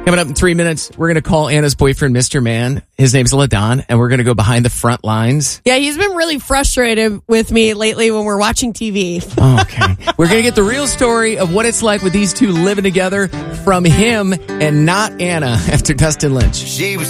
Coming up in 3 minutes, we're going to call Anna's boyfriend, Mr. Man. His name's LaDon, and we're going to go behind the front lines. Yeah, he's been really frustrated with me lately when we're watching TV. Okay. We're going to get the real story of what it's like with these two living together from him and not Anna after Dustin Lynch. She was